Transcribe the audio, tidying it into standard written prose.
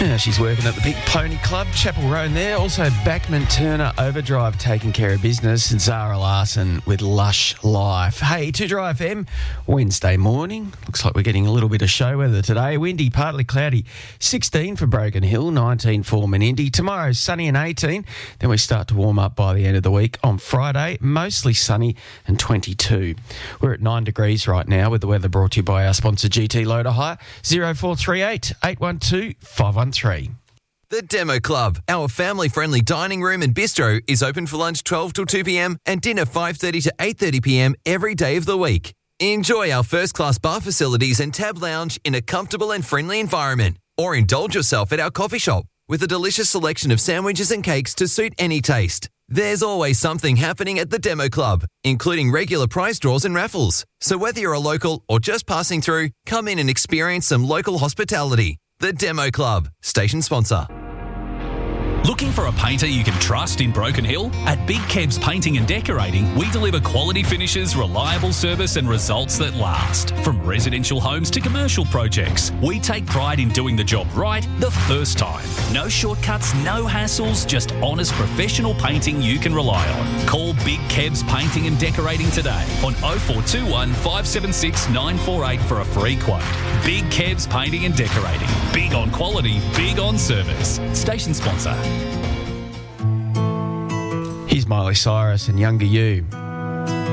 Yeah, she's working at the Big Pony Club, Chapel Road there. Also, Backman Turner Overdrive taking care of business. And Zara Larson with Lush Life. Hey, 2 Dry FM, Wednesday morning. Looks like we're getting a little bit of show weather today. Windy, partly cloudy, 16 for Broken Hill, 19 for Menindee. Tomorrow, sunny and 18. Then we start to warm up by the end of the week. On Friday, mostly sunny and 22. We're at 9 degrees right now with the weather brought to you by our sponsor GT Loader Hire, 0438 812 513. The Demo Club, our family-friendly dining room and bistro, is open for lunch 12 till 2 p.m. and dinner 5:30 to 8:30 p.m. every day of the week. Enjoy our first-class bar facilities and tab lounge in a comfortable and friendly environment. Or indulge yourself at our coffee shop with a delicious selection of sandwiches and cakes to suit any taste. There's always something happening at the Demo Club, including regular prize draws and raffles. So whether you're a local or just passing through, come in and experience some local hospitality. The Demo Club, station sponsor. Looking for a painter you can trust in Broken Hill? At Big Kebs Painting and Decorating, we deliver quality finishes, reliable service and results that last. From residential homes to commercial projects, we take pride in doing the job right the first time. No shortcuts, no hassles, just honest professional painting you can rely on. Call Big Kebs Painting and Decorating today on 0421 576 948 for a free quote. Big Kebs Painting and Decorating. Big on quality, big on service. Station sponsor. Here's Miley Cyrus and Younger You.